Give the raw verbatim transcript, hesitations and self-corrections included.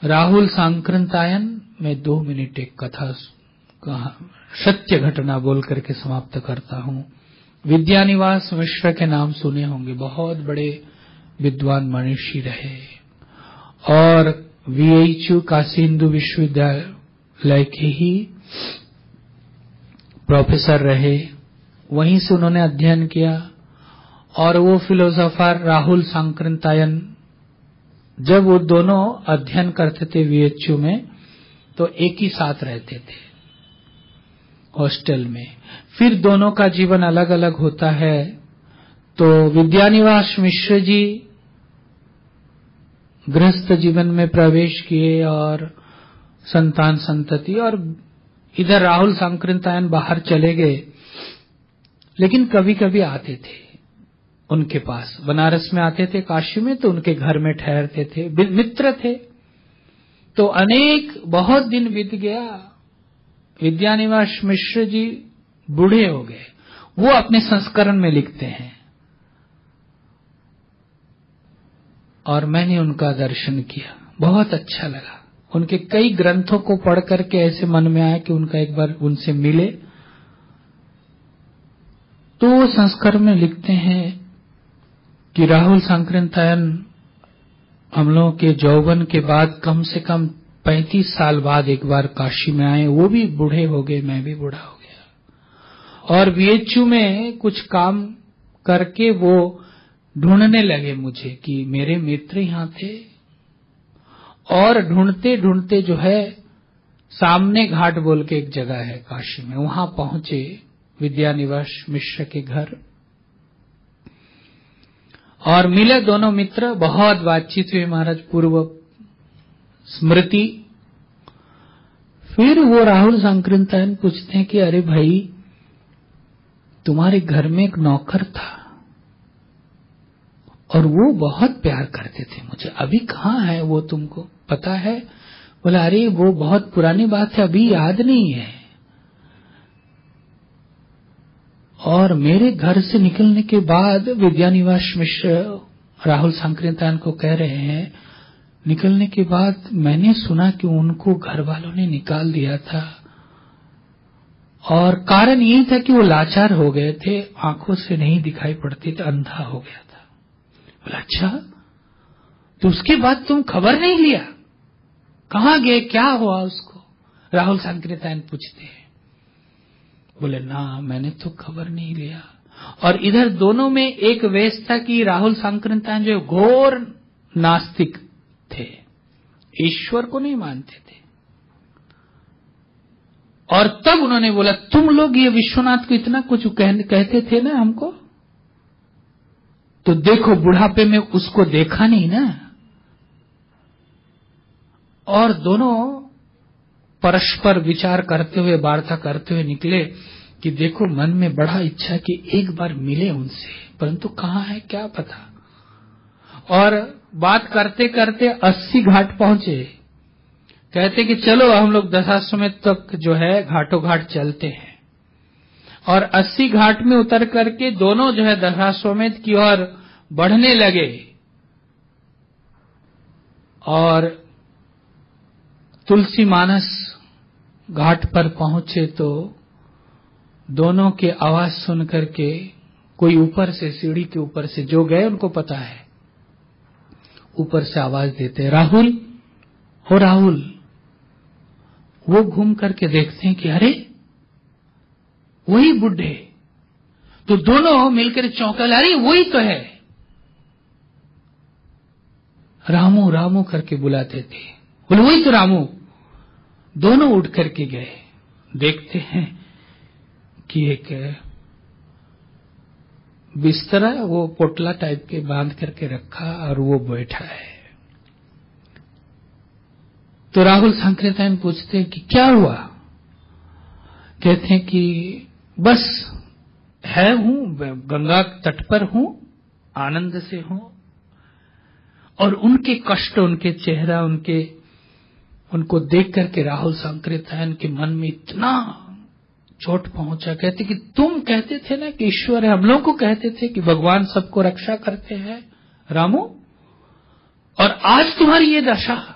राहुल सांकृतायन में दो मिनट एक कथा कहा, सत्य घटना बोल करके समाप्त करता हूँ। विद्यानिवास मिश्र के नाम सुने होंगे, बहुत बड़े विद्वान मनीषी रहे और वीएचयू काशी हिंदू विश्वविद्यालय के ही प्रोफेसर रहे। वहीं से उन्होंने अध्ययन किया और वो फिलोसोफर राहुल सांकृतायन, जब वो दोनों अध्ययन करते थे वीएचयू में तो एक ही साथ रहते थे हॉस्टल में। फिर दोनों का जीवन अलग अलग होता है। तो विद्यानिवास मिश्र जी गृहस्थ जीवन में प्रवेश किए और संतान संतति, और इधर राहुल सांकृतायन बाहर चले गए, लेकिन कभी कभी आते थे उनके पास। बनारस में आते थे, काशी में, तो उनके घर में ठहरते थे, मित्र थे। तो अनेक बहुत दिन बीत गया, विद्यानिवास मिश्र जी बूढ़े हो गए। वो अपने संस्करण में लिखते हैं और मैंने उनका दर्शन किया, बहुत अच्छा लगा। उनके कई ग्रंथों को पढ़ करके ऐसे मन में आया कि उनका एक बार उनसे मिले। तो वो संस्करण में लिखते हैं कि राहुल सांकृतायन हम लोगों के यौवन के बाद कम से कम पैंतीस साल बाद एक बार काशी में आए। वो भी बूढ़े हो गए, मैं भी बूढ़ा हो गया, और वीएचयू में कुछ काम करके वो ढूंढने लगे मुझे कि मेरे मित्र यहाँ थे। और ढूंढते ढूंढते जो है सामने घाट बोल के एक जगह है काशी में, वहां पहुंचे विद्यानिवास मिश्र के घर और मिले दोनों मित्र। बहुत बातचीत हुई महाराज, पूर्व स्मृति। फिर वो राहुल सांकृतायन पूछते हैं कि अरे भाई, तुम्हारे घर में एक नौकर था और वो बहुत प्यार करते थे मुझे, अभी कहाँ है वो, तुमको पता है? बोला अरे वो बहुत पुरानी बात है, अभी याद नहीं है। और मेरे घर से निकलने के बाद विद्यानिवास मिश्र राहुल सांकृतायन को कह रहे हैं, निकलने के बाद मैंने सुना कि उनको घर वालों ने निकाल दिया था, और कारण यही था कि वो लाचार हो गए थे, आंखों से नहीं दिखाई पड़ती थी, अंधा हो गया था। बोला अच्छा, तो उसके बाद तुम खबर नहीं लिया? कहाँ गए, क्या हुआ उसको? राहुल सांकृतायन पूछते हैं। बोले ना, मैंने तो खबर नहीं लिया। और इधर दोनों में एक वेश था कि राहुल सांकृतायन जो घोर नास्तिक थे, ईश्वर को नहीं मानते थे। और तब उन्होंने बोला, तुम लोग ये विश्वनाथ को इतना कुछ कह, कहते थे ना हमको, तो देखो बुढ़ापे में उसको देखा नहीं ना। और दोनों परस्पर विचार करते हुए, वार्ता करते हुए निकले कि देखो मन में बड़ा इच्छा कि एक बार मिले उनसे, परंतु कहाँ है क्या पता। और बात करते करते अस्सी घाट पहुंचे। कहते कि चलो हम लोग दशाश्वमेध तक जो है घाटों घाट चलते हैं। और अस्सी घाट में उतर करके दोनों जो है दशाश्वमेध की ओर बढ़ने लगे। और तुलसी मानस घाट पर पहुंचे तो दोनों के आवाज सुन करके कोई ऊपर से, सीढ़ी के ऊपर से, जो गए उनको पता है, ऊपर से आवाज देते, राहुल हो राहुल। वो घूम करके देखते हैं कि अरे वही बुढ़े। तो दोनों मिलकर चौंकल, अरे वही तो है। रामू रामू करके बुलाते थे। बोले वही तो रामू। दोनों उठ करके गए, देखते हैं कि एक बिस्तरा वो पोटला टाइप के बांध करके रखा और वो बैठा है। तो राहुल सांकृतायन पूछते हैं कि क्या हुआ? कहते हैं कि बस है हूं, गंगा तट पर हूं, आनंद से हूं। और उनके कष्ट, उनके चेहरा, उनके उनको देख करके राहुल सांकृतायन के मन में इतना चोट पहुंचा। कहते कि तुम कहते थे ना कि ईश्वर है, हम लोगों को कहते थे कि भगवान सबको रक्षा करते हैं रामू, और आज तुम्हारी ये दशा।